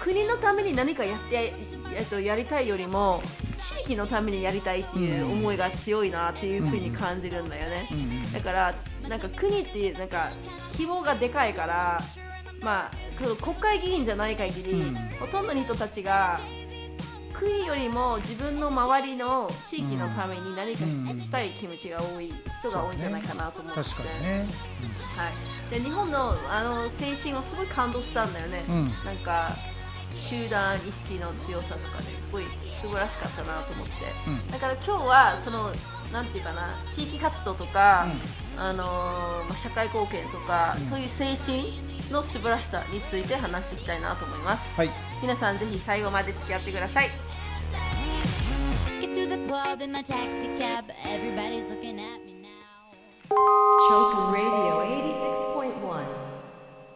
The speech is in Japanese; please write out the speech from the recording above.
国のために何かやりたいよりも地域のためにやりたいっていう思いが強いなっていうふうに感じるんだよね。だからなんか国ってなんか規模がでかいから、まあ国会議員じゃない限り、ほとんどの人たちが国よりも自分の周りの地域のために何かしたい気持ちが多い人が多いんじゃないかなと思って、 確かにね、 はい、で日本の精神はすごい感動したんだよね、なんか集団意識の強さとかですごい素晴らしかったなと思って、だから今日はそのなんていうかな、地域活動とか、社会貢献とか、そういう精神の素晴らしさについて話していきたいなと思います。はい、皆さんぜひ最後まで付き合ってください。Choke Radio 86